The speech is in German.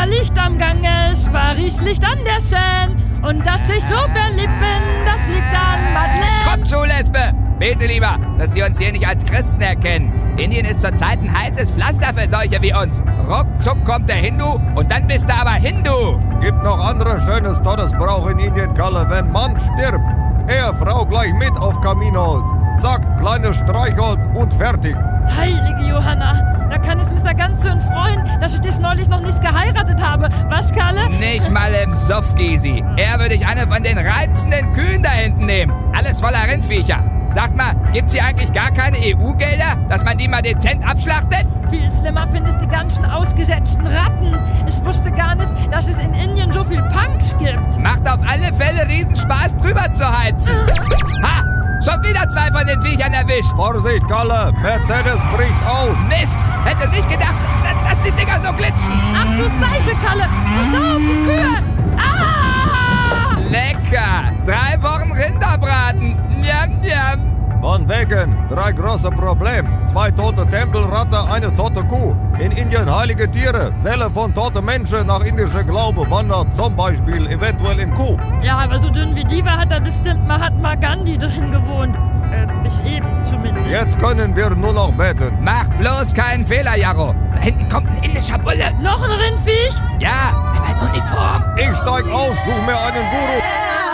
war Licht am Gange, es war Licht an der Seine. Und dass sich so verlieben, das liegt an Madeleine. Komm schon, Lesbe! Bete lieber, dass die uns hier nicht als Christen erkennen. Indien ist zurzeit ein heißes Pflaster für solche wie uns. Ruckzuck kommt der Hindu und dann bist du aber Hindu. Gibt noch andere schönes Todesbrauch in Indien, Kalle. Wenn Mann stirbt, Ehefrau gleich mit auf Kaminholz. Zack, kleines Streichholz und fertig. Heilige Johanna, da kann es Mr. Ganzön freuen, dass ich dich neulich noch nicht geheiratet habe. Was, Kalle? Nicht mal im Suff, Gysi. Eher würde ich eine von den reizenden Kühen da hinten nehmen. Alles voller Rindviecher. Sagt mal, gibt's hier eigentlich gar keine EU-Gelder, dass man die mal dezent abschlachtet? Viel schlimmer findest die ganzen ausgesetzten Ratten. Ich wusste gar nicht, dass es in Indien so viel Punks gibt. Macht auf alle Fälle Riesenspaß, drüber zu heizen. Ha! Schon wieder 2 von den Viechern erwischt. Vorsicht, Kalle, Mercedes bricht aus. Mist, hätte nicht gedacht, dass die Dinger so glitschen. Ach du Seiche, Kalle, pass auf, die Kühe. Ah! Lecker, 3 Wochen Rinderbraten. Njam, njam. Von wegen, 3 große Probleme. 2 tote Tempelratte, eine tote Kuh. In Indien heilige Tiere. Seele von toten Menschen nach indischer Glaube wandert zum Beispiel eventuell in Kuh. Ja, aber so dünn wie die war, hat da bestimmt Mahatma Gandhi drin gewohnt. Bis eben zumindest. Jetzt können wir nur noch beten. Mach bloß keinen Fehler, Jarro. Da hinten kommt ein indischer Bulle. Noch ein Rindviech? Ja, aber in Uniform. Ich steig aus, such mir einen Guru.